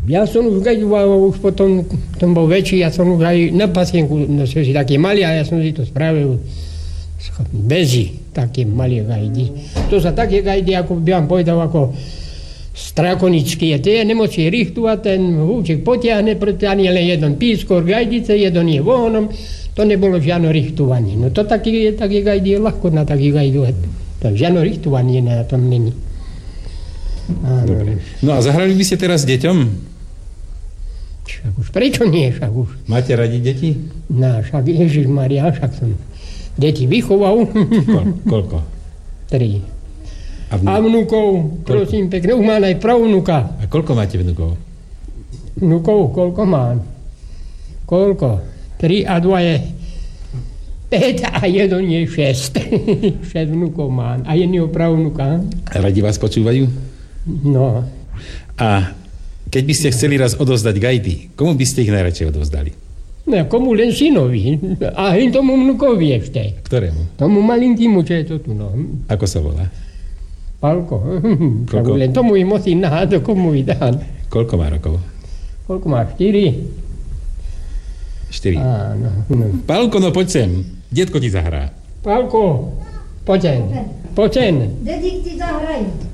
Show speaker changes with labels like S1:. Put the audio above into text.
S1: Ja som už gajdoval, už potom bol väčší, ja som už aj na pasienku, no som si také mali, a ja som si to spravil bezy, také malé gajdy. To sa také gajdy, ako by vám povedal, ako strakonické. Tie nemoci richtovať, ten húček potiahne, preto ani len jeden pískor gajdice, jeden je vohonom, to nebolo žiadne richtovanie. No to také gajdy je ľahko na také gajdovať. Tak žiadne richtovanie na tom není.
S2: Dobre. No a zahrali by ste teraz deťom?
S1: Však už, prečo nie, však už.
S2: Máte radi deti?
S1: No, však Ježišmaria, však som deti vychoval.
S2: Koľko?
S1: 3. A vnúkov, prosím pekne, už mám aj pravnúka.
S2: A koľko máte vnúkov?
S1: Vnúkov, koľko mám? Koľko? 3 a 2 je 5 a 1 je 6. 6 vnúkov mám a jedného pravnúka.
S2: A radi vás počúvajú?
S1: No.
S2: A keď by ste chceli raz odovzdať gajdy, komu by ste ich najradšej odovzdali?
S1: No, komu len synovi. A hin tomu vnúkovi ešte.
S2: Ktorému?
S1: Tomu malinkému, čo je to tu, no.
S2: Ako sa volá?
S1: Palko.
S2: Koľko?
S1: Len tomu im musím nahádať, komu ich dám.
S2: Koľko má rokov?
S1: Koľko má? 4?
S2: 4.
S1: Áno.
S2: Pálko, no poď sem. Detko ti zahrá.
S1: Pálko, poď sem.
S3: Dedík ti zahrajú.